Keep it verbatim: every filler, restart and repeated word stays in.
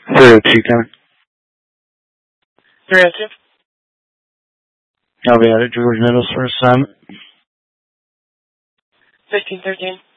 three oh two coming. three oh two. I'll be out at George Middles for assignment. fifteen thirteen.